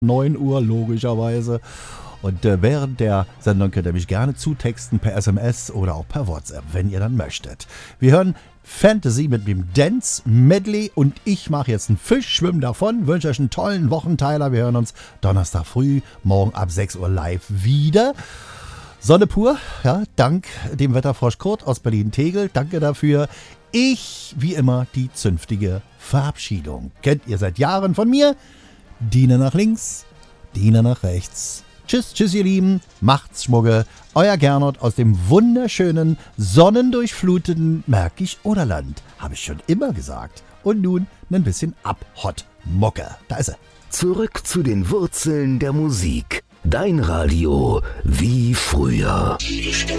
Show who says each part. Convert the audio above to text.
Speaker 1: 9 Uhr logischerweise. Und während der Sendung könnt ihr mich gerne zutexten per SMS oder auch per WhatsApp, wenn ihr dann möchtet. Wir hören Fantasy mit dem Dance Medley und ich mache jetzt einen Fisch, schwimme davon, wünsche euch einen tollen Wochenteiler. Wir hören uns Donnerstag früh, morgen ab 6 Uhr live wieder. Sonne pur, ja, dank dem Wetterfrosch Kurt aus Berlin-Tegel, danke dafür. Ich, wie immer, die zünftige Verabschiedung. Kennt ihr seit Jahren von mir? Diener nach links, Diener nach rechts. Tschüss, tschüss ihr Lieben, macht's Schmugge, euer Gernot aus dem wunderschönen, sonnendurchfluteten Märkisch-Oderland. Habe ich schon immer gesagt. Und nun ein bisschen Abhott Mucke. Da ist er.
Speaker 2: Zurück zu den Wurzeln der Musik. Dein Radio wie früher.